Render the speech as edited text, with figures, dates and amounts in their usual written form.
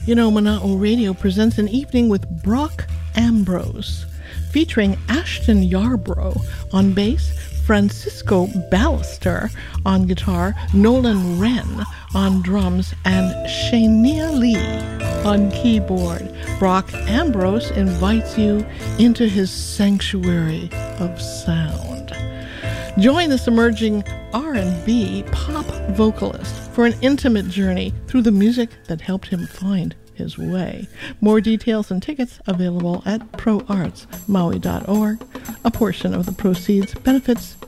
You know, Mana'o Radio presents an evening with Brock Ambrose, featuring Ashton Yarbrough on bass, Francisco Ballister on guitar, Nolan Wren on drums, and Shania Lee on keyboard. Brock Ambrose invites you into his sanctuary of sound. Join this emerging R&B pop vocalist for an intimate journey through the music that helped him find his way. More details and tickets available at proartsmaui.org. A portion of the proceeds benefits